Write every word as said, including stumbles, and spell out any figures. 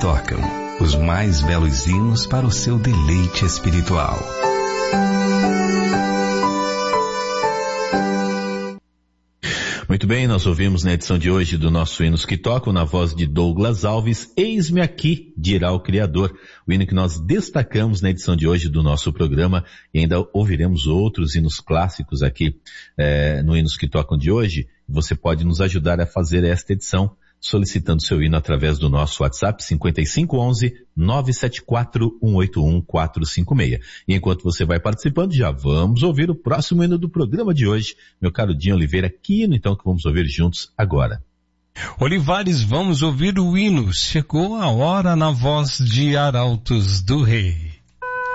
tocam, os mais belos hinos para o seu deleite espiritual. Muito bem, nós ouvimos na edição de hoje do nosso Hinos que Tocam, na voz de Douglas Alves, Eis-me Aqui, dirá o Criador, o hino que nós destacamos na edição de hoje do nosso programa, e ainda ouviremos outros hinos clássicos aqui é, no Hinos que Tocam de hoje. Você pode nos ajudar a fazer esta edição solicitando seu hino através do nosso WhatsApp cinco cinco um um, nove sete quatro, um oito um, quatro cinco seis. E enquanto você vai participando, já vamos ouvir o próximo hino do programa de hoje. Meu caro Dinho Oliveira, que hino então que vamos ouvir juntos agora? Olivares, vamos ouvir o hino. Chegou a hora na voz de Arautos do Rei.